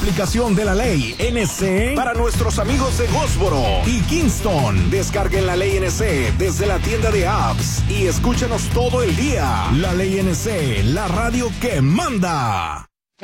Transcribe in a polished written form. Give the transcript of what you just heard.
Aplicación de la ley NC para nuestros amigos de Gósboro y Kingston. Descarguen la ley NC desde la tienda de apps y escúchanos todo el día. La ley NC, la radio que manda.